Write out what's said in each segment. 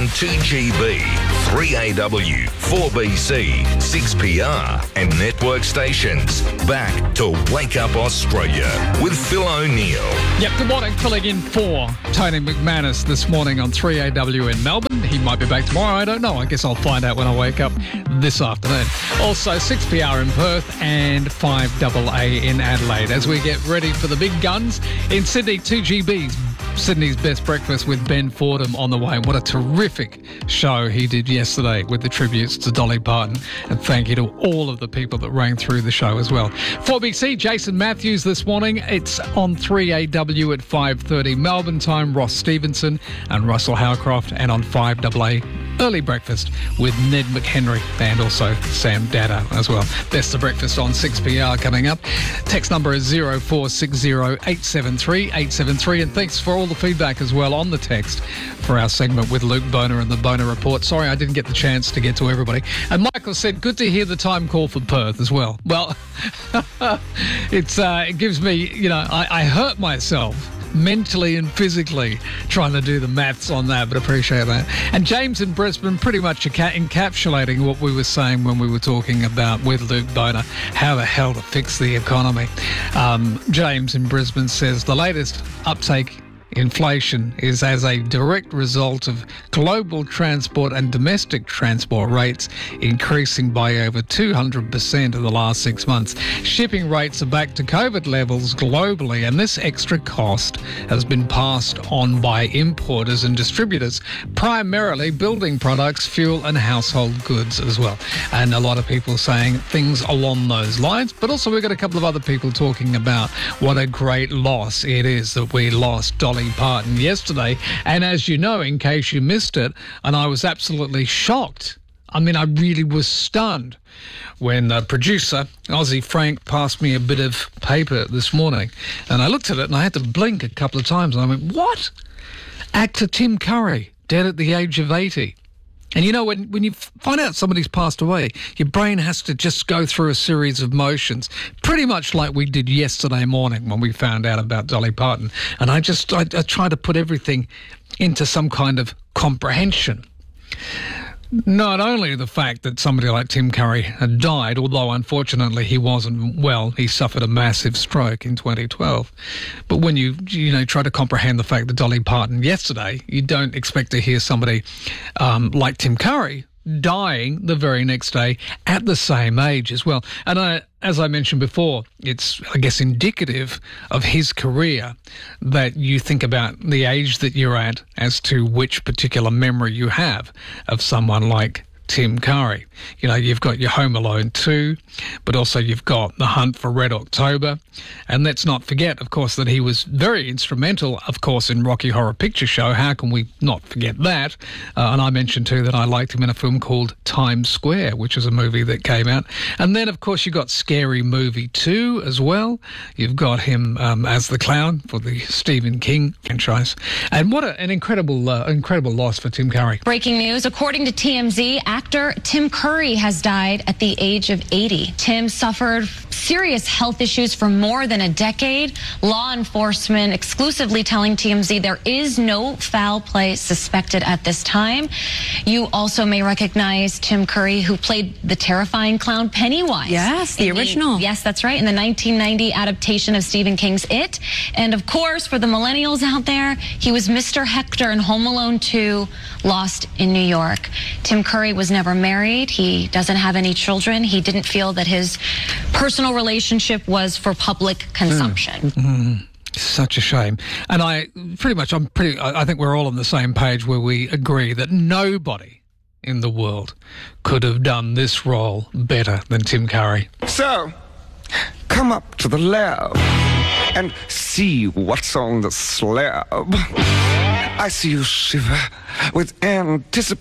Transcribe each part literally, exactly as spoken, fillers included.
two G B, three A W, four B C, six P R and network stations. Back to Wake Up Australia with Phil O'Neill. Yep, good morning. Filling in for Tony McManus this morning on three A W in Melbourne. He might be back tomorrow, I don't know. I guess I'll find out when I wake up this afternoon. Also, six P R in Perth and five A A in Adelaide as we get ready for the big guns in Sydney. two G B's Sydney's Best Breakfast with Ben Fordham on the way. What a terrific show he did yesterday with the tributes to Dolly Parton. And thank you to all of the people that rang through the show as well. four B C, Jason Matthews this morning. It's on three A W at five thirty Melbourne time. Ross Stevenson and Russell Howcroft. And on five A A, Early Breakfast with Ned McHenry and also Sam Dada as well. Best of Breakfast on six P R coming up. Text number is zero four six zero eight seven three eight seven three. And thanks for all the feedback as well on the text for our segment with Luke Boner and the Boner Report. Sorry I didn't get the chance to get to everybody. And Michael said, good to hear the time call for Perth as well. Well, it's uh, it gives me, you know, I, I hurt myself mentally and physically trying to do the maths on that, but appreciate that. And James in Brisbane pretty much encapsulating what we were saying when we were talking about with Luke Boner, how the hell to fix the economy. Um, James in Brisbane says the latest uptake inflation is as a direct result of global transport and domestic transport rates increasing by over two hundred percent in the last six months. Shipping rates are back to COVID levels globally, and this extra cost has been passed on by importers and distributors, primarily building products, fuel and household goods as well. And a lot of people saying things along those lines, but also we've got a couple of other people talking about what a great loss it is that we lost Dolly Parton yesterday. And as you know, in case you missed it, and I was absolutely shocked. I mean, I really was stunned when the producer, Aussie Frank, passed me a bit of paper this morning. And I looked at it and I had to blink a couple of times. And I went, what? Actor Tim Curry, dead at the age of eighty. And you know, when, when you find out somebody's passed away, your brain has to just go through a series of motions, pretty much like we did yesterday morning when we found out about Dolly Parton. And I just, I, I try to put everything into some kind of comprehension. Not only the fact that somebody like Tim Curry had died, although unfortunately he wasn't well, he suffered a massive stroke in twenty twelve. But when you, you know, try to comprehend the fact that Dolly Parton yesterday, you don't expect to hear somebody um, like Tim Curry dying the very next day at the same age as well. And I, as I mentioned before, it's, I guess, indicative of his career that you think about the age that you're at as to which particular memory you have of someone like Tim Curry. You know, you've got your Home Alone two, but also you've got The Hunt for Red October. And let's not forget, of course, that he was very instrumental, of course, in Rocky Horror Picture Show. How can we not forget that? Uh, and I mentioned, too, that I liked him in a film called Times Square, which was a movie that came out. And then, of course, you've got Scary Movie two as well. You've got him um, as the clown for the Stephen King franchise. And what a, an incredible, uh, incredible loss for Tim Curry. Breaking news, according to T M Z, actor Tim Curry has died at the age of eighty. Tim suffered serious health issues for more than a decade. Law enforcement exclusively telling T M Z there is no foul play suspected at this time. You also may recognize Tim Curry, who played the terrifying clown Pennywise. Yes, the original. The, yes, that's right, in the nineteen ninety adaptation of Stephen King's It. And of course, for the millennials out there, he was Mister Hector in Home Alone two, Lost in New York. Tim Curry was never married. He doesn't have any children. He didn't feel that his personal relationship was for public consumption. Mm. Mm. Such a shame. And I pretty much, I'm pretty, I think we're all on the same page where we agree that nobody in the world could have done this role better than Tim Curry. So, come up to the lab and see what's on the slab. I see you shiver with anticipation.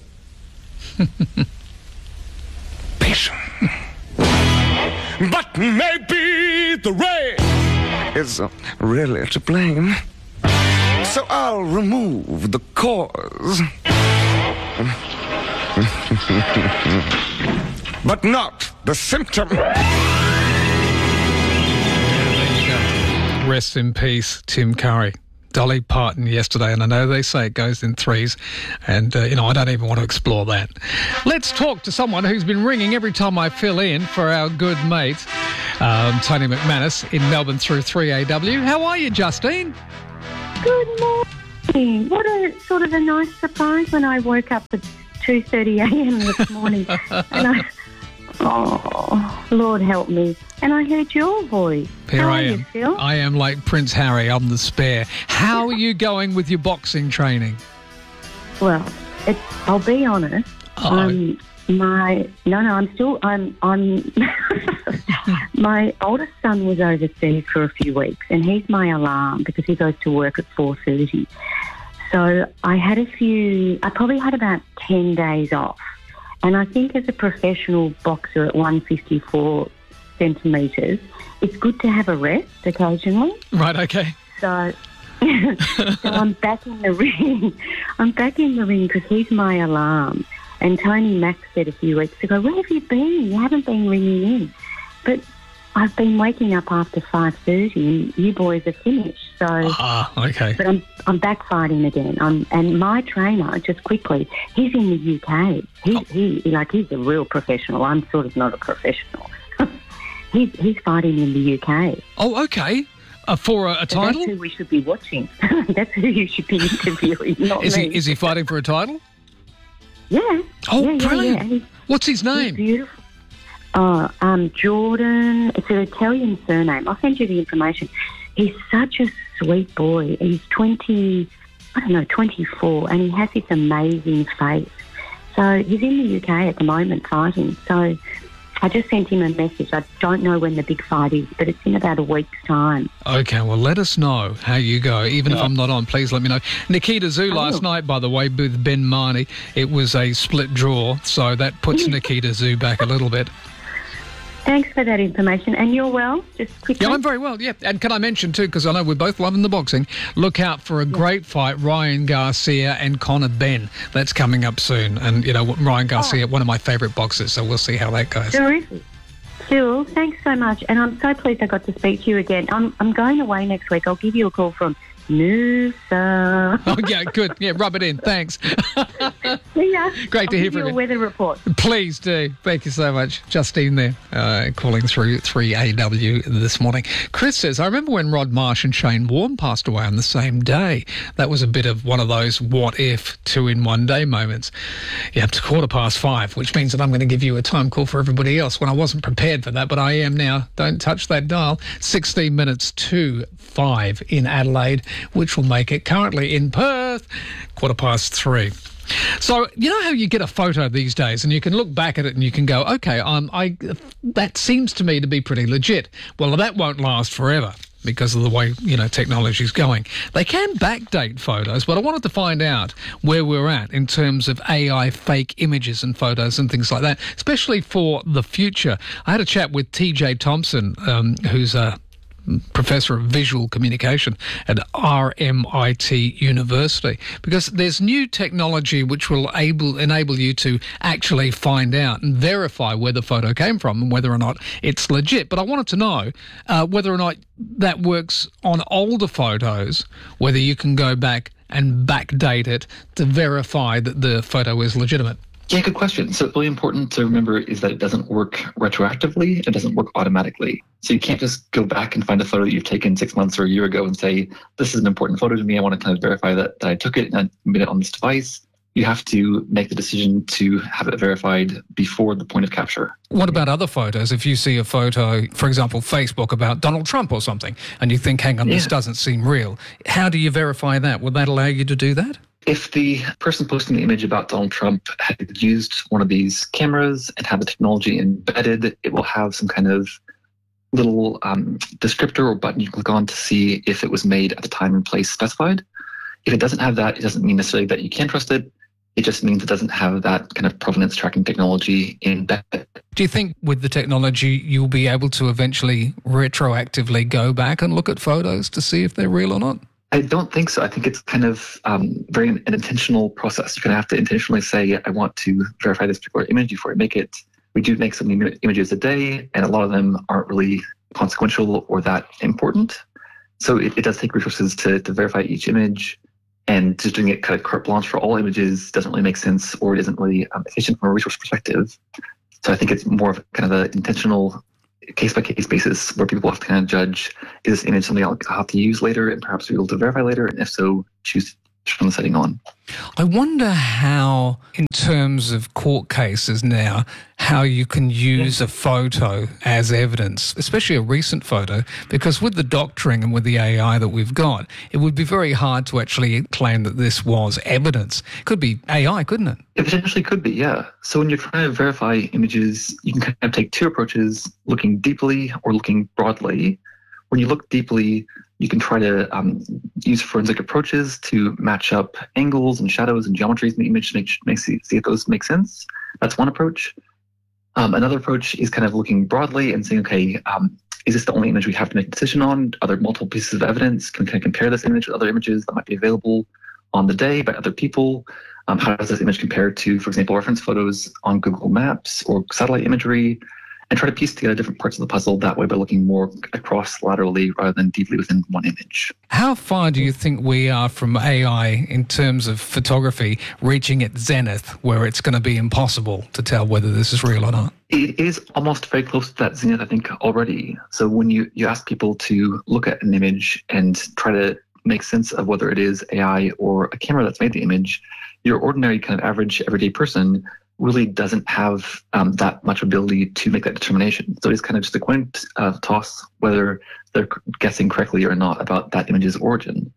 But maybe the rain is uh, really to blame. So I'll remove the cause. But not the symptom. Rest in peace, Tim Curry. Dolly Parton yesterday, and I know they say it goes in threes, and, uh, you know, I don't even want to explore that. Let's talk to someone who's been ringing every time I fill in for our good mate, um, Tony McManus in Melbourne through three A W. How are you, Justine? Good morning. What a sort of a nice surprise when I woke up at two thirty a.m. this morning. and I, oh, Lord help me. And I heard your voice. Here How I are am. you, Phil? I am like Prince Harry. I'm the spare. How are you going with your boxing training? Well, it's, I'll be honest. Oh. Um, my no, no, I'm still. I'm. I'm. My oldest son was overseas for a few weeks, and he's my alarm because he goes to work at four thirty. So I had a few. I probably had about ten days off, and I think as a professional boxer at one fifty-four centimetres, it's good to have a rest occasionally. Right. Okay. So, so I'm back in the ring. I'm back in the ring because he's my alarm. And Tony Mack said a few weeks ago, "Where have you been? You haven't been ringing in." But I've been waking up after five thirty, and you boys are finished. So, Ah, okay. but I'm I'm back fighting again. I'm, and my trainer, just quickly, he's in the U K. He's Oh. he like he's a real professional. I'm sort of not a professional. he's he's fighting in the U K. Oh, okay. Uh, for a, a So title? that's who we should be watching. That's who you should be interviewing, not Is me. he is he fighting for a title? Yeah. Oh, yeah, yeah, brilliant. yeah. And he's, What's his he's name? beautiful. Oh, um, Jordan. It's an Italian surname. I'll send you the information. He's such a sweet boy. He's twenty, I don't know, twenty-four, and he has this amazing face. So he's in the U K at the moment fighting. So I just sent him a message. I don't know when the big fight is, but it's in about a week's time. Okay, well, let us know how you go. Even if I'm not on, please let me know. Nikita Zoo I last will. night, by the way, with Ben Marnie. It was a split draw, so that puts Nikita Zoo back a little bit. Thanks for that information. And you're well? Just quickly. Yeah, I'm very well, yeah. And can I mention, too, because I know we're both loving the boxing, look out for a great fight, Ryan Garcia and Conor Benn. That's coming up soon. And, you know, Ryan Garcia, one of my favourite boxers, so we'll see how that goes. Terrific. Phil, thanks so much. And I'm so pleased I got to speak to you again. I'm, I'm going away next week. I'll give you a call from Noosa. Oh, yeah, good. Yeah, rub it in. Thanks. See ya. Great to I'll hear give from you. you. A weather report. Please do. Thank you so much. Justine there, uh, calling through three A W this morning. Chris says, I remember when Rod Marsh and Shane Warne passed away on the same day. That was a bit of one of those what if two in one day moments. You have to quarter past five, which means that I'm going to give you a time call for everybody else when I wasn't prepared for that, but I am now. Don't touch that dial. sixteen minutes to five in Adelaide, which will make it currently in Perth, quarter past three. So, you know how you get a photo these days and you can look back at it and you can go, okay, um, I that seems to me to be pretty legit. Well, that won't last forever because of the way, you know, technology's going. They can backdate photos, but I wanted to find out where we're at in terms of A I fake images and photos and things like that, especially for the future. I had a chat with T J Thompson, um, who's a Professor of Visual Communication at R M I T University, because there's new technology which will able, enable you to actually find out and verify where the photo came from and whether or not it's legit. But I wanted to know uh, whether or not that works on older photos, whether you can go back and backdate it to verify that the photo is legitimate. Yeah, good question. So really important to remember is that it doesn't work retroactively. It doesn't work automatically. So you can't just go back and find a photo that you've taken six months or a year ago and say, this is an important photo to me. I want to kind of verify that, that I took it and I made it on this device. You have to make the decision to have it verified before the point of capture. What about other photos? If you see a photo, for example, Facebook about Donald Trump or something, and you think, hang on, Yeah. this doesn't seem real. How do you verify that? Will that allow you to do that? If the person posting the image about Donald Trump had used one of these cameras and had the technology embedded, it will have some kind of little um, descriptor or button you can click on to see if it was made at the time and place specified. If it doesn't have that, it doesn't mean necessarily that you can't trust it. It just means it doesn't have that kind of provenance tracking technology embedded. Do you think with the technology you'll be able to eventually retroactively go back and look at photos to see if they're real or not? I don't think so. I think it's kind of um, very an intentional process. You're going to have to intentionally say, I want to verify this particular image before I make it. We do make so many images a day, and a lot of them aren't really consequential or that important. So it, it does take resources to, to verify each image, and just doing it kind of carte blanche for all images doesn't really make sense, or it isn't really um, efficient from a resource perspective. So I think it's more of kind of an intentional case-by-case basis where people have to kind of judge, is this image something I'll have to use later and perhaps be able to verify later? And if so, choose to turn the setting on. I wonder how, in terms of court cases now, how you can use yeah. a photo as evidence, especially a recent photo, because with the doctoring and with the A I that we've got, it would be very hard to actually claim that this was evidence. It could be A I, couldn't it? It potentially could be, yeah. So when you're trying to verify images, you can kind of take two approaches, looking deeply or looking broadly. When you look deeply, you can try to um, use forensic approaches to match up angles and shadows and geometries in the image to make, make see, see if those make sense. That's one approach. Um, another approach is kind of looking broadly and saying, okay, um, is this the only image we have to make a decision on? Are there multiple pieces of evidence? Can we kind of compare this image with other images that might be available on the day by other people? Um, how does this image compare to, for example, reference photos on Google Maps or satellite imagery? And try to piece together different parts of the puzzle that way by looking more across laterally rather than deeply within one image. How far do you think we are from A I in terms of photography reaching its zenith, where it's going to be impossible to tell whether this is real or not? It is almost very close to that zenith, I think, already. So when you, you ask people to look at an image and try to make sense of whether it is A I or a camera that's made the image, your ordinary kind of average everyday person really doesn't have um, that much ability to make that determination. So it's kind of just a coin uh, toss whether they're guessing correctly or not about that image's origin.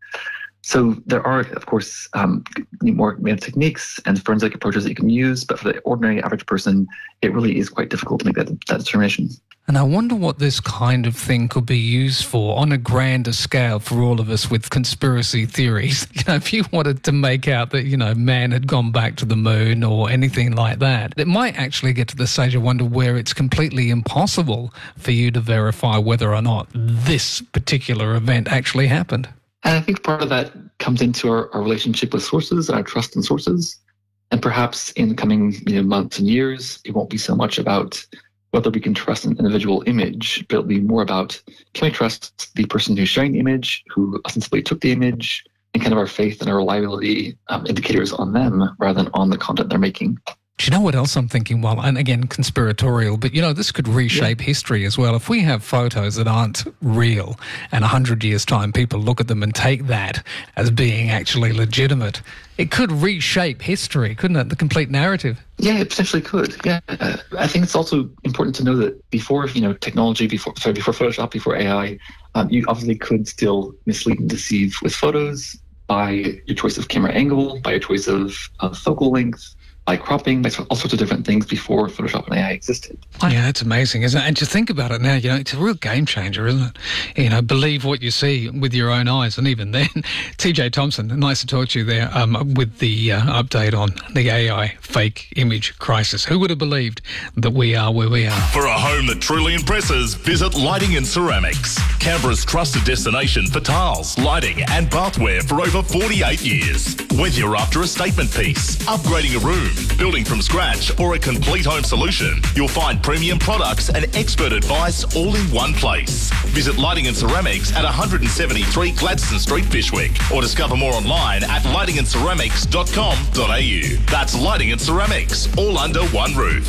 So there are, of course, um, more advanced techniques and forensic approaches that you can use, but for the ordinary average person, it really is quite difficult to make that, that determination. And I wonder what this kind of thing could be used for on a grander scale for all of us with conspiracy theories. You know, if you wanted to make out that, you know, man had gone back to the moon or anything like that, it might actually get to the stage of wonder where it's completely impossible for you to verify whether or not this particular event actually happened. And I think part of that comes into our, our relationship with sources and our trust in sources. And perhaps in the coming you know, months and years, it won't be so much about whether we can trust an individual image, but it'll be more about, can we trust the person who's sharing the image, who ostensibly took the image, and kind of our faith and our reliability um, indicators on them rather than on the content they're making. Do you know what else I'm thinking? Well, and again, conspiratorial, but you know, this could reshape yeah. history as well. If we have photos that aren't real and a hundred years' time, people look at them and take that as being actually legitimate, it could reshape history, couldn't it? The complete narrative. Yeah, it potentially could. Yeah, uh, I think it's also important to know that before, you know, technology, before sorry, before Photoshop, before A I, um, you obviously could still mislead and deceive with photos by your choice of camera angle, by your choice of uh, focal length, by cropping, by all sorts of different things before Photoshop and A I existed. Yeah, it's amazing, isn't it? And to think about it now, you know, it's a real game changer, isn't it? You know, believe what you see with your own eyes. And even then, T J Thompson, nice to talk to you there um, with the uh, update on the A I fake image crisis. Who would have believed that we are where we are? For a home that truly impresses, visit Lighting and Ceramics, Canberra's trusted destination for tiles, lighting and bathware for over forty-eight years. Whether you're after a statement piece, upgrading a room, building from scratch or a complete home solution, you'll find premium products and expert advice all in one place. Visit Lighting and Ceramics at one seventy-three Gladstone Street, Fyshwick, or discover more online at lighting and ceramics dot com dot a u. That's Lighting and Ceramics, all under one roof.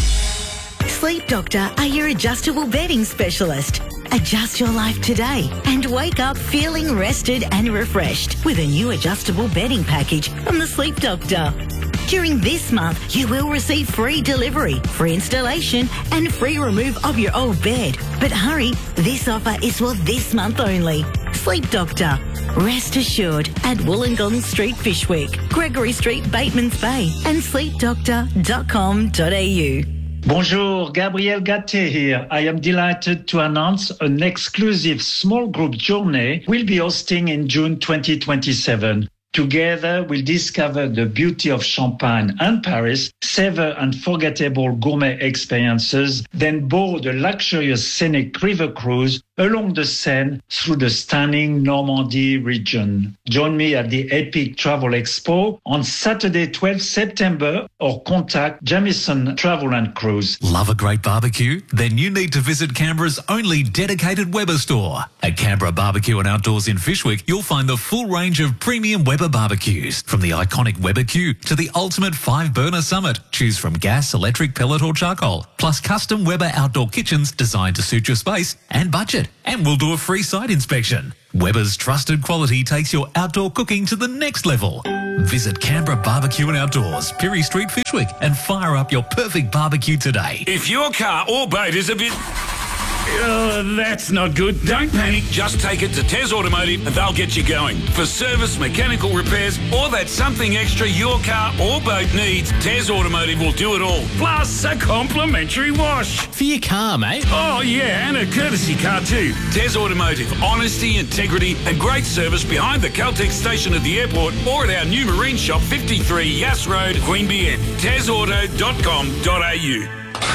Sleep Doctor are your adjustable bedding specialist. Adjust your life today and wake up feeling rested and refreshed with a new adjustable bedding package from the Sleep Doctor. During this month, you will receive free delivery, free installation and free remove of your old bed. But hurry, this offer is for this month only. Sleep Doctor. Rest assured at Wollongong Street, Fyshwick, Gregory Street, Batemans Bay and sleep doctor dot com dot a u. Bonjour, Gabriel Gatté here. I am delighted to announce an exclusive small group journey we'll be hosting in June twenty twenty-seven. Together, we'll discover the beauty of Champagne and Paris, savor unforgettable gourmet experiences, then board a luxurious scenic river cruise along the Seine through the stunning Normandy region. Join me at the Epic Travel Expo on Saturday, twelfth September, or contact Jamieson Travel and Cruise. Love a great barbecue? Then you need to visit Canberra's only dedicated Weber store. At Canberra Barbecue and Outdoors in Fishwick, you'll find the full range of premium Weber barbecues, from the iconic Weber Q to the ultimate five-burner Summit. Choose from gas, electric, pellet or charcoal, plus custom Weber outdoor kitchens designed to suit your space and budget. And we'll do a free site inspection. Weber's trusted quality takes your outdoor cooking to the next level. Visit Canberra Barbecue and Outdoors, Pirie Street, Fishwick, and fire up your perfect barbecue today. If your car or boat is a bit... Oh, that's not good. Don't panic. Just take it to Tez Automotive and they'll get you going. For service, mechanical repairs, or that something extra your car or boat needs, Tez Automotive will do it all. Plus a complimentary wash. For your car, mate. Oh, yeah, and a courtesy car too. Tez Automotive. Honesty, integrity, and great service behind the Caltex station at the airport or at our new marine shop, fifty-three Yass Road, Queanbeyan. tez auto dot com dot a u.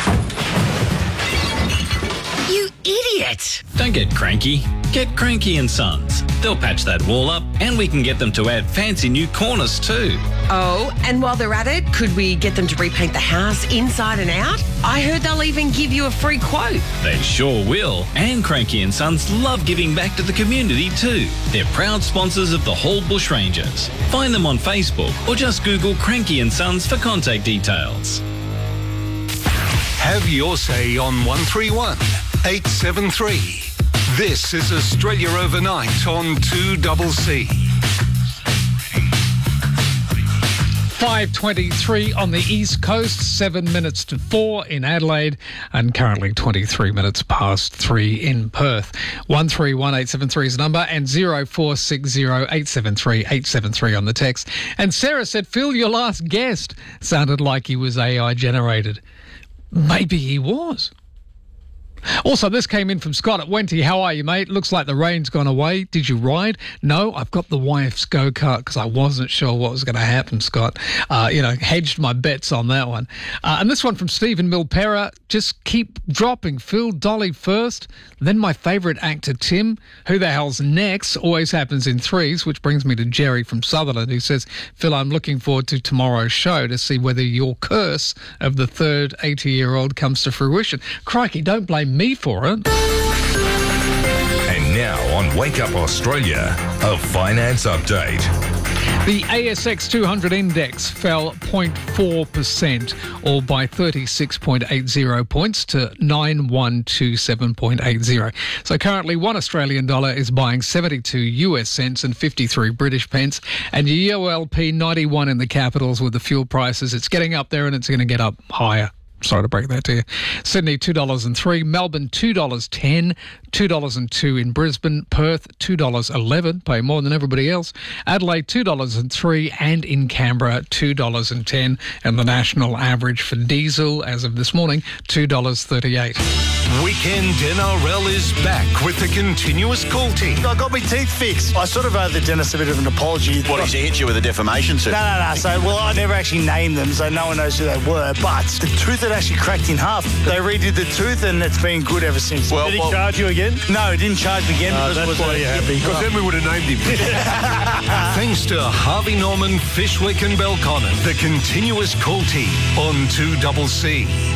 You idiot! Don't get cranky. Get Cranky and Sons. They'll patch that wall up and we can get them to add fancy new cornice too. Oh, and while they're at it, could we get them to repaint the house inside and out? I heard they'll even give you a free quote. They sure will. And Cranky and Sons love giving back to the community too. They're proud sponsors of the Hall Bushrangers. Find them on Facebook or just Google Cranky and Sons for contact details. Have your say on one three one, eight seven three. This is Australia Overnight on two C C. five twenty-three on the East Coast, seven minutes to four in Adelaide, and currently twenty-three minutes past three in Perth. one three one eight seven three is the number, and zero four six zero eight seven three eight seven three on the text. And Sarah said, Phil, your last guest sounded like he was A I generated. Maybe he was. Also, this came in from Scott at Wenty. How are you, mate? Looks like the rain's gone away. Did you ride? No, I've got the wife's go-kart because I wasn't sure what was going to happen, Scott. Uh, you know, hedged my bets on that one. Uh, and this one from Stephen Milpera. Just keep dropping. Phil, Dolly first, then my favourite actor, Tim. Who the hell's next? Always happens in threes, which brings me to Jerry from Sutherland, who says, Phil, I'm looking forward to tomorrow's show to see whether your curse of the third eighty-year-old comes to fruition. Crikey, don't blame me for it. And now on Wake Up Australia, a finance update. The A S X two hundred index fell zero point four percent, or by thirty-six point eight zero points to nine one two seven point eight zero. So currently one Australian dollar is buying seventy-two U S cents and fifty-three British pence, and your U L P ninety-one in the capitals with the fuel prices. It's getting up there and it's going to get up higher. Sorry to break that to you. Sydney, two dollars and three. Melbourne, two dollars ten. two dollars and two in Brisbane. Perth, two dollars eleven. Pay more than everybody else. Adelaide, two dollars and three. And in Canberra, two dollars and ten. And the national average for diesel, as of this morning, two dollars thirty-eight. Weekend N R L is back with the continuous call team. I got my teeth fixed. I sort of owe the dentist a bit of an apology. What, did he hit you with a defamation suit? No, no, no. So, well, I never actually named them, so no one knows who they were. But the tooth had actually cracked in half. They redid the tooth, and it's been good ever since. Well, did he well, charge you again? No, he didn't charge me again. Uh, because that's why you're happy. Because then we would have named him. Thanks to Harvey Norman, Fishwick and Belconnen, the continuous call team on two C C.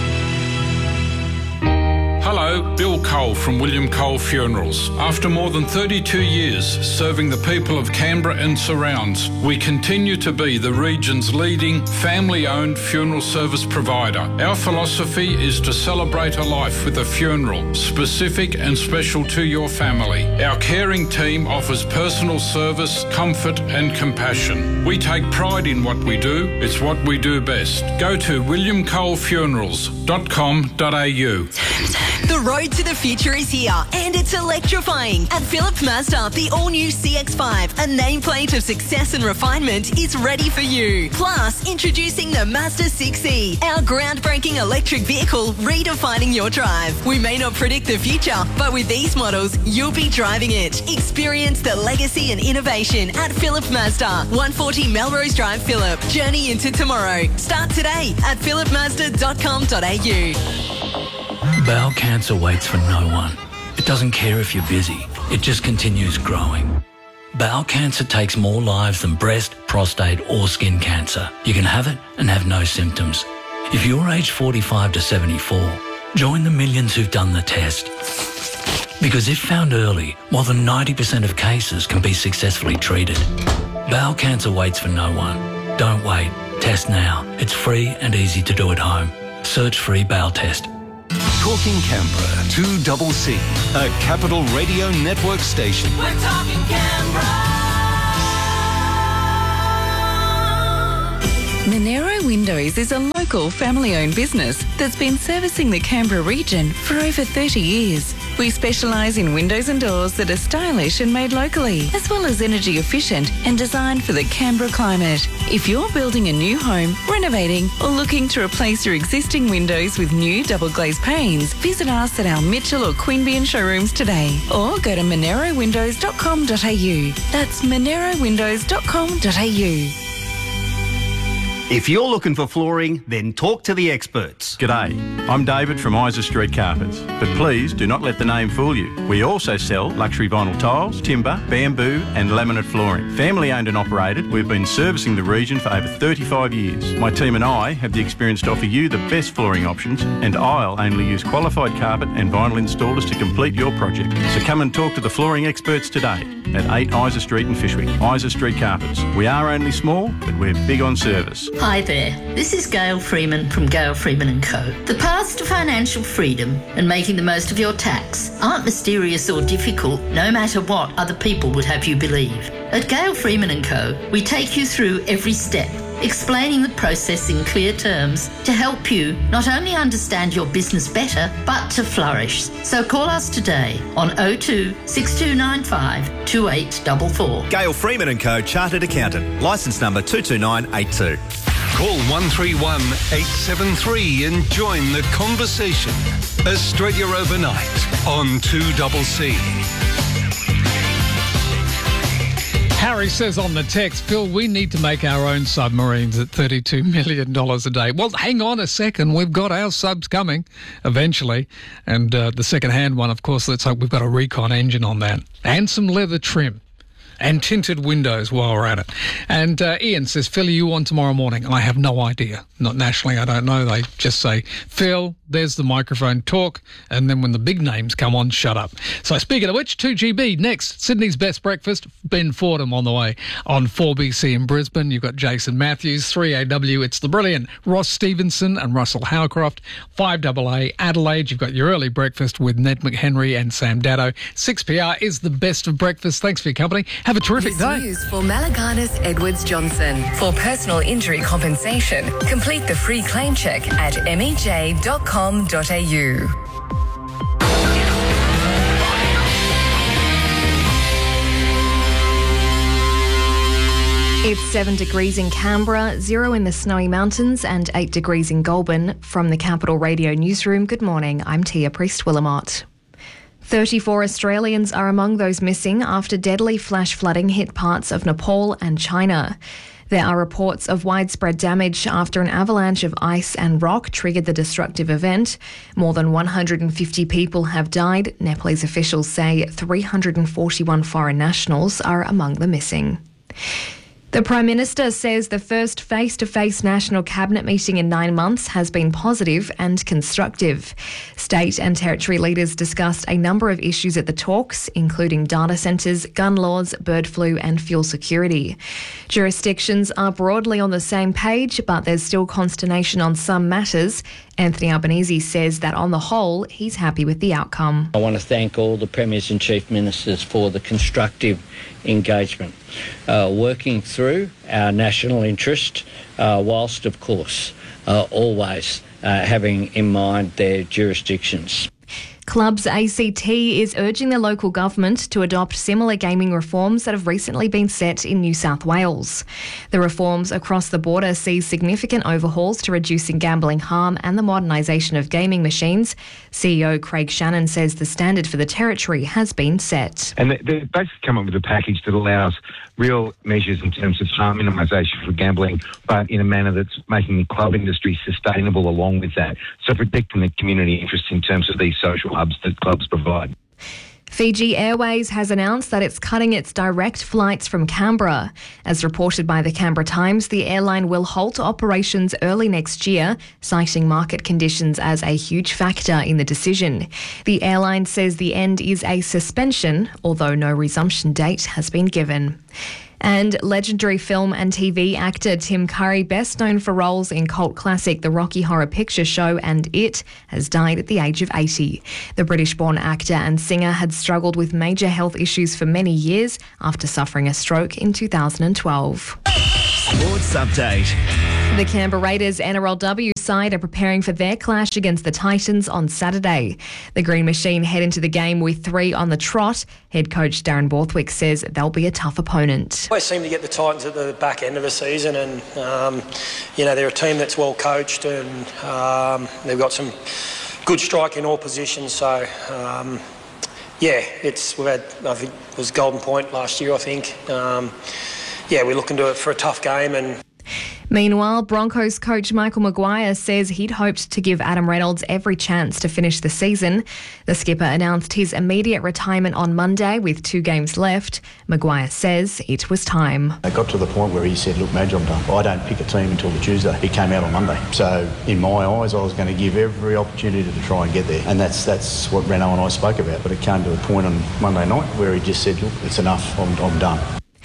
Hello, Bill Cole from William Cole Funerals. After more than thirty-two years serving the people of Canberra and surrounds, we continue to be the region's leading family-owned funeral service provider. Our philosophy is to celebrate a life with a funeral, specific and special to your family. Our caring team offers personal service, comfort and compassion. We take pride in what we do. It's what we do best. Go to william cole funerals dot com dot a u. The road to the future is here, and it's electrifying. At Phillip Mazda, the all-new C X five, a nameplate of success and refinement, is ready for you. Plus, introducing the Mazda six E, our groundbreaking electric vehicle redefining your drive. We may not predict the future, but with these models, you'll be driving it. Experience the legacy and innovation at Phillip Mazda, one forty Melrose Drive, Phillip. Journey into tomorrow. Start today at phillip mazda dot com dot a u. Bowel cancer waits for no one. It doesn't care if you're busy. It just continues growing. Bowel cancer takes more lives than breast, prostate or skin cancer. You can have it and have no symptoms. If you're aged forty-five to seventy-four, join the millions who've done the test. Because if found early, more than ninety percent of cases can be successfully treated. Bowel cancer waits for no one. Don't wait. Test now. It's free and easy to do at home. Search free bowel test. Talking Canberra, two double C, a Capital Radio Network station. We're talking Canberra. Monero Windows is a local family-owned business that's been servicing the Canberra region for over thirty years. We specialise in windows and doors that are stylish and made locally, as well as energy efficient and designed for the Canberra climate. If you're building a new home, renovating or looking to replace your existing windows with new double glazed panes, visit us at our Mitchell or Queanbeyan showrooms today or go to monero windows dot com dot a u. That's monero windows dot com dot a u. If you're looking for flooring, then talk to the experts. G'day, I'm David from Isa Street Carpets, but please do not let the name fool you. We also sell luxury vinyl tiles, timber, bamboo and laminate flooring. Family owned and operated, we've been servicing the region for over thirty-five years. My team and I have the experience to offer you the best flooring options, and I'll only use qualified carpet and vinyl installers to complete your project. So come and talk to the flooring experts today at eight Isa Street in Fyshwick. Isa Street Carpets. We are only small, but we're big on service. Hi there, this is Gail Freeman from Gail Freeman and Co. The paths to financial freedom and making the most of your tax aren't mysterious or difficult, no matter what other people would have you believe. At Gail Freeman and Co, we take you through every step, explaining the process in clear terms to help you not only understand your business better, but to flourish. So call us today on oh two, six two nine five, two eight four four. Gail Freeman and Co, Chartered Accountant, licence number two two nine eight two. Call one three one, eight seven three and join the conversation. Australia Overnight on two double C. Harry says on the text, Phil, we need to make our own submarines at thirty-two million dollars a day. Well, hang on a second. We've got our subs coming eventually. And uh, the second-hand one, of course, let's hope we've got a recon engine on that. And some leather trim. And tinted windows while we're at it. And uh, Ian says, Phil, are you on tomorrow morning? I have no idea. Not nationally, I don't know. They just say, Phil, there's the microphone, talk. And then when the big names come on, shut up. So speaking of which, two G B next. Sydney's Best Breakfast. Ben Fordham on the way on four B C in Brisbane. You've got Jason Matthews, three A W. It's the brilliant Ross Stevenson and Russell Howcroft. five A A Adelaide. You've got your early breakfast with Ned McHenry and Sam Daddo. six P R is the best of breakfast. Thanks for your company. Have a terrific this day. News for Malaganas Edwards Johnson. For personal injury compensation, complete the free claim check at m e j dot com dot a u. It's seven degrees in Canberra, zero in the Snowy Mountains and eight degrees in Goulburn. From the Capital Radio Newsroom, good morning, I'm Tia Priest-Willamott. thirty-four Australians are among those missing after deadly flash flooding hit parts of Nepal and China. There are reports of widespread damage after an avalanche of ice and rock triggered the destructive event. More than one hundred fifty people have died. Nepalese officials say three hundred forty-one foreign nationals are among the missing. The Prime Minister says the first face-to-face National Cabinet meeting in nine months has been positive and constructive. State and territory leaders discussed a number of issues at the talks, including data centres, gun laws, bird flu and fuel security. Jurisdictions are broadly on the same page, but there's still consternation on some matters. Anthony Albanese says that on the whole, he's happy with the outcome. I want to thank all the Premiers and Chief Ministers for the constructive engagement, uh, working through our national interest, uh, whilst, of course, uh, always uh, having in mind their jurisdictions. Clubs A C T is urging the local government to adopt similar gaming reforms that have recently been set in New South Wales. The reforms across the border see significant overhauls to reducing gambling harm and the modernisation of gaming machines. C E O Craig Shannon says the standard for the territory has been set. And they've basically come up with a package that allows real measures in terms of harm minimisation for gambling, but in a manner that's making the club industry sustainable along with that. So protecting the community interests in terms of these social hubs that clubs provide. Fiji Airways has announced that it's cutting its direct flights from Canberra. As reported by the Canberra Times, the airline will halt operations early next year, citing market conditions as a huge factor in the decision. The airline says the end is a suspension, although no resumption date has been given. And legendary film and T V actor Tim Curry, best known for roles in cult classic The Rocky Horror Picture Show and It, has died at the age of eighty. The British-born actor and singer had struggled with major health issues for many years after suffering a stroke in two thousand twelve. Sports Update. The Canberra Raiders N R L W side are preparing for their clash against the Titans on Saturday. The Green Machine head into the game with three on the trot. Head coach Darren Borthwick says they'll be a tough opponent. Always seem to get the Titans at the back end of the season, and um, you know, they're a team that's well coached, and um, they've got some good strike in all positions. So um, yeah, it's we had I think it was Golden Point last year. I think um, yeah, we're looking to it for a tough game. And meanwhile, Broncos coach Michael Maguire says he'd hoped to give Adam Reynolds every chance to finish the season. The skipper announced his immediate retirement on Monday with two games left. Maguire says it was time. It got to the point where he said, look, Madge, I'm done. I don't pick a team until the Tuesday. He came out on Monday. So in my eyes, I was going to give every opportunity to try and get there. And that's that's what Renault and I spoke about. But it came to a point on Monday night where he just said, look, it's enough. I'm, I'm done.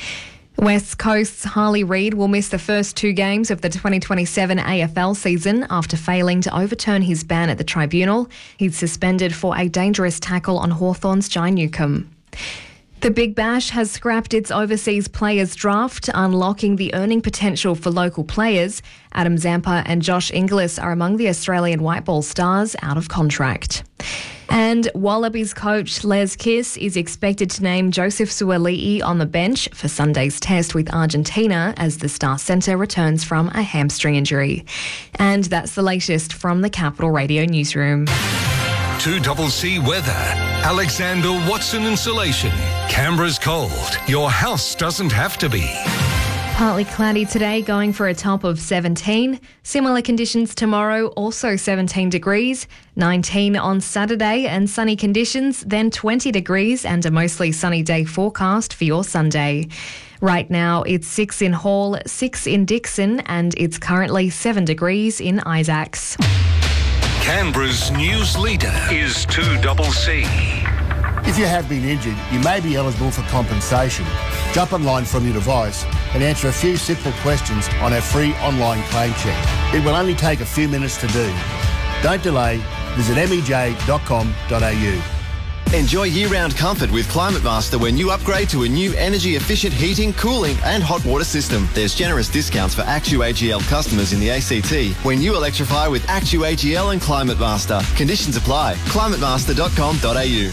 West Coast's Harley Reid will miss the first two games of the twenty twenty-seven A F L season after failing to overturn his ban at the tribunal. He's suspended for a dangerous tackle on Hawthorn's Jai Newcombe. The Big Bash has scrapped its overseas players draft, unlocking the earning potential for local players. Adam Zampa and Josh Inglis are among the Australian white ball stars out of contract. And Wallabies coach Les Kiss is expected to name Joseph Suali'i on the bench for Sunday's test with Argentina as the star centre returns from a hamstring injury. And that's the latest from the Capital Radio newsroom. two C C weather. Alexander Watson Insulation. Canberra's cold. Your house doesn't have to be. Partly cloudy today, going for a top of seventeen. Similar conditions tomorrow, also seventeen degrees. nineteen on Saturday and sunny conditions, then twenty degrees and a mostly sunny day forecast for your Sunday. Right now, it's six in Hall, six in Dixon, and it's currently seven degrees in Isaacs. Canberra's news leader is two C C. If you have been injured, you may be eligible for compensation. Jump online from your device and answer a few simple questions on our free online claim check. It will only take a few minutes to do. Don't delay. Visit m e j dot com dot a u. Enjoy year-round comfort with Climate Master when you upgrade to a new energy-efficient heating, cooling and hot water system. There's generous discounts for ActuAGL customers in the A C T when you electrify with ActuAGL and Climate Master. Conditions apply. climate master dot com dot a u.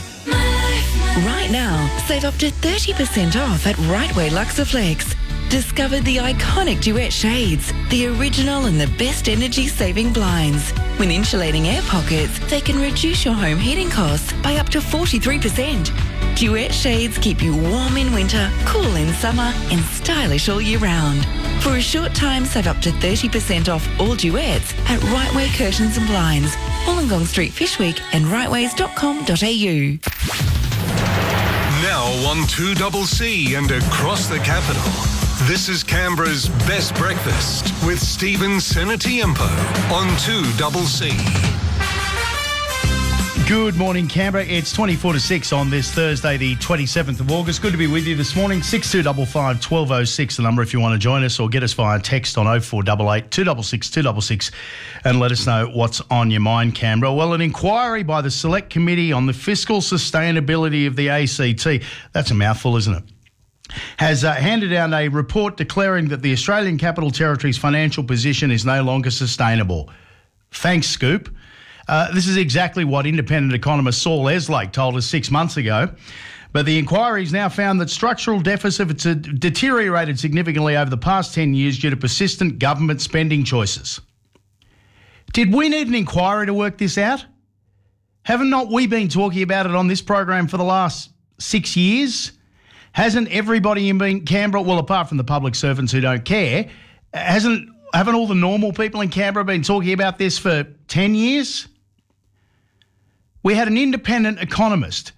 Right now, save up to thirty percent off at Rightway Luxaflex. Discover the iconic Duet shades, the original and the best energy-saving blinds. With insulating air pockets, they can reduce your home heating costs by up to forty-three percent. Duet shades keep you warm in winter, cool in summer, and stylish all year round. For a short time, save up to thirty percent off all Duets at Rightway Curtains and Blinds, Wollongong Street, Fishwick, and rightways dot com dot a u. Now on two C C and across the capital. This is Canberra's Best Breakfast with Stephen Senatiempo on two C C. Good morning, Canberra. It's twenty-four to six on this Thursday, the twenty-seventh of August. Good to be with you this morning. six two five five, one two zero six, the number if you want to join us, or get us via text on oh four eight eight, two six six, two six six and let us know what's on your mind, Canberra. Well, an inquiry by the Select Committee on the Fiscal Sustainability of the A C T, that's a mouthful, isn't it? Has uh, handed down a report declaring that the Australian Capital Territory's financial position is no longer sustainable. Thanks, Scoop. Uh, this is exactly what independent economist Saul Eslake told us six months ago. But the inquiry's now found that structural deficits have deteriorated significantly over the past ten years due to persistent government spending choices. Did we need an inquiry to work this out? Haven't not we been talking about it on this program for the last six years? Hasn't everybody in Canberra, well, apart from the public servants who don't care, hasn't haven't all the normal people in Canberra been talking about this for ten years? We had an independent economist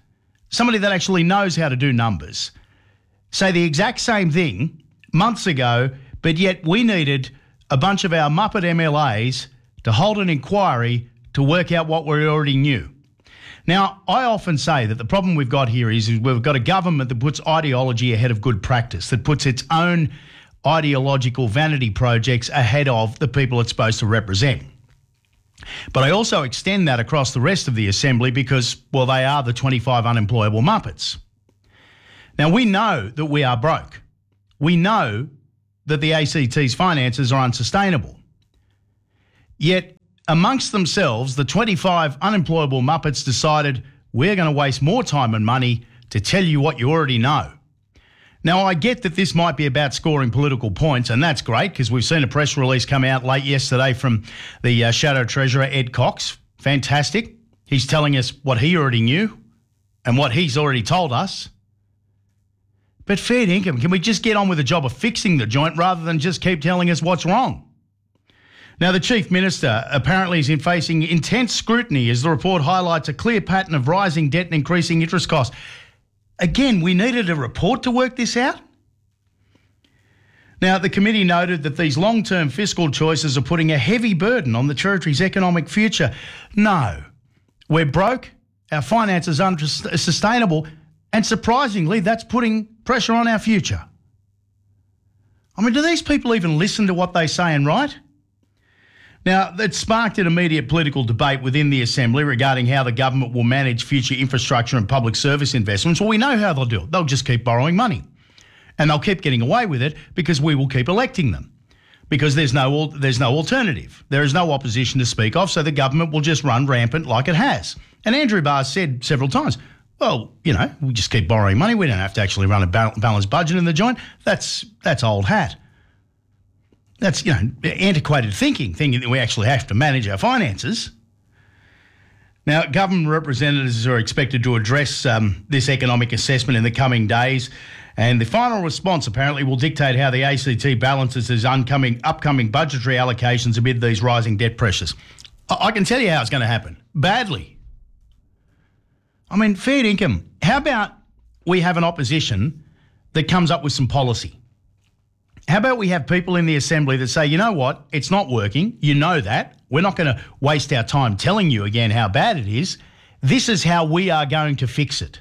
somebody that actually knows how to do numbers, say the exact same thing months ago, but yet we needed a bunch of our Muppet M L As to hold an inquiry to work out what we already knew. Now, I often say that the problem we've got here is, is we've got a government that puts ideology ahead of good practice, that puts its own ideological vanity projects ahead of the people it's supposed to represent. But I also extend that across the rest of the Assembly because, well, they are the twenty-five unemployable Muppets. Now, we know that we are broke. We know that the A C T's finances are unsustainable. Yet, amongst themselves, the twenty-five unemployable Muppets decided we're going to waste more time and money to tell you what you already know. Now, I get that this might be about scoring political points, and that's great because we've seen a press release come out late yesterday from the uh, Shadow Treasurer, Ed Cox. Fantastic. He's telling us what he already knew and what he's already told us. But fair income, can we just get on with the job of fixing the joint rather than just keep telling us what's wrong? Now, the Chief Minister apparently is in facing intense scrutiny as the report highlights a clear pattern of rising debt and increasing interest costs. Again, we needed a report to work this out? Now, the committee noted that these long-term fiscal choices are putting a heavy burden on the Territory's economic future. No, we're broke, our finances are unsustainable, and surprisingly, that's putting pressure on our future. I mean, do these people even listen to what they say and write? Now, it sparked an immediate political debate within the Assembly regarding how the government will manage future infrastructure and public service investments. Well, we know how they'll do it. They'll just keep borrowing money. And they'll keep getting away with it because we will keep electing them. Because there's no there's no alternative. There is no opposition to speak of, so the government will just run rampant like it has. And Andrew Barr said several times, well, you know, we just keep borrowing money. We don't have to actually run a balanced budget in the joint. That's that's old hat. That's, you know, antiquated thinking, thinking that we actually have to manage our finances. Now, government representatives are expected to address um, this economic assessment in the coming days, and the final response apparently will dictate how the A C T balances its upcoming, upcoming budgetary allocations amid these rising debt pressures. I, I can tell you how it's going to happen. Badly. I mean, fair income. How about we have an opposition that comes up with some policy? How about we have people in the Assembly that say, you know what, it's not working, you know that, we're not going to waste our time telling you again how bad it is, this is how we are going to fix it.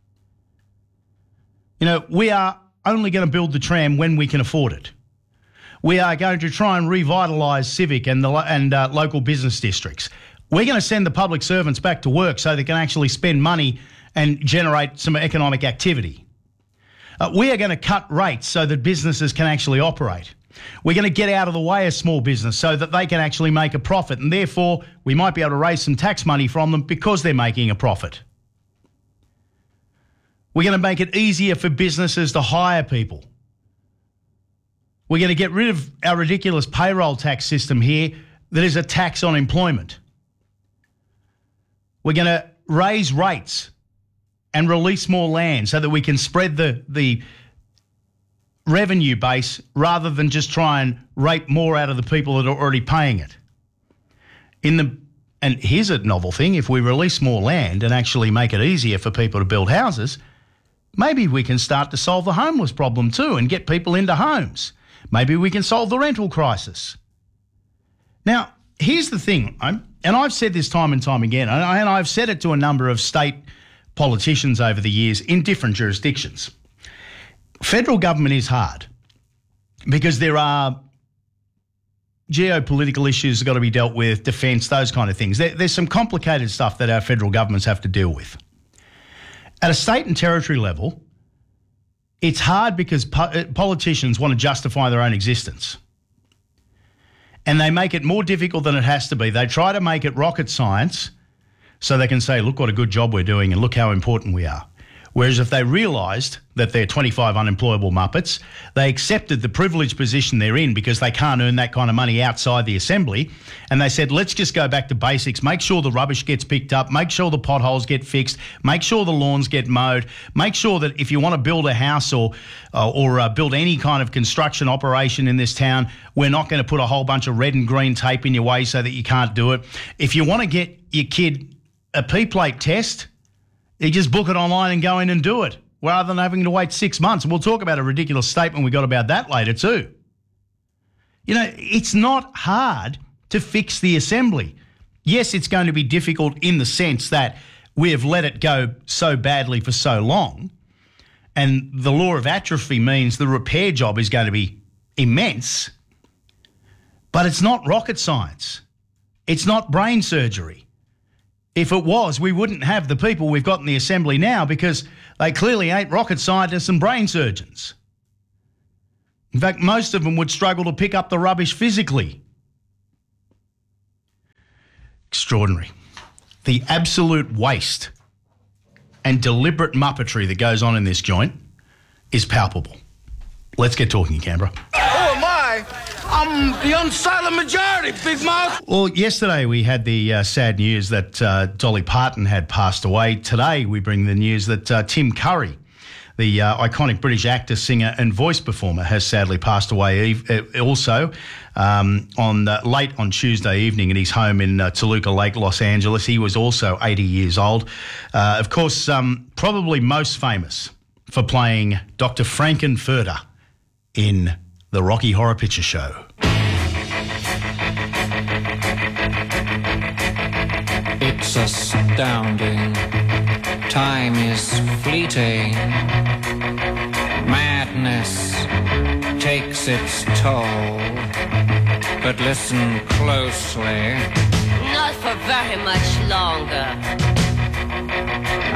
You know, we are only going to build the tram when we can afford it. We are going to try and revitalise civic and, the, and uh, local business districts. We're going to send the public servants back to work so they can actually spend money and generate some economic activity. Uh, we are going to cut rates so that businesses can actually operate. We're going to get out of the way of small business so that they can actually make a profit, and therefore we might be able to raise some tax money from them because they're making a profit. We're going to make it easier for businesses to hire people. We're going to get rid of our ridiculous payroll tax system here that is a tax on employment. We're going to raise rates and release more land so that we can spread the, the revenue base rather than just try and rape more out of the people that are already paying it. In the and here's a novel thing, if we release more land and actually make it easier for people to build houses, maybe we can start to solve the homeless problem too and get people into homes. Maybe we can solve the rental crisis. Now, here's the thing, I'm, and I've said this time and time again, and, I, and I've said it to a number of state politicians over the years in different jurisdictions. Federal government is hard because there are geopolitical issues that got to be dealt with, defence, those kind of things. There, there's some complicated stuff that our federal governments have to deal with. At a state and territory level, it's hard because po- politicians want to justify their own existence. And they make it more difficult than it has to be. They try to make it rocket science so they can say, look what a good job we're doing and look how important we are. Whereas if they realised that they're twenty-five unemployable Muppets, they accepted the privileged position they're in because they can't earn that kind of money outside the Assembly, and they said, let's just go back to basics, make sure the rubbish gets picked up, make sure the potholes get fixed, make sure the lawns get mowed, make sure that if you want to build a house or, uh, or uh, build any kind of construction operation in this town, we're not going to put a whole bunch of red and green tape in your way so that you can't do it. If you want to get your kid a P-plate test, You just book it online and go in and do it, rather than having to wait six months. And we'll talk about a ridiculous statement we got about that later too. You know, it's not hard to fix the assembly. Yes, it's going to be difficult in the sense that we have let it go so badly for so long, and the law of atrophy means the repair job is going to be immense, but it's not rocket science. It's not brain surgery. If it was, we wouldn't have the people we've got in the assembly now, because they clearly ain't rocket scientists and brain surgeons. In fact, most of them would struggle to pick up the rubbish physically. Extraordinary. The absolute waste and deliberate muppetry that goes on in this joint is palpable. Let's get talking, Canberra. Who am I? I'm the unsilent majority, Big Mouth. Well, yesterday we had the uh, sad news that uh, Dolly Parton had passed away. Today we bring the news that uh, Tim Curry, the uh, iconic British actor, singer and voice performer, has sadly passed away also um, on uh, late on Tuesday evening at his home in uh, Toluca Lake, Los Angeles. He was also eighty years old. Uh, of course, um, probably most famous for playing Doctor Frankenfurter in the Rocky Horror Picture Show. It's astounding. Time is fleeting. Madness takes its toll. But listen closely. Not for very much longer.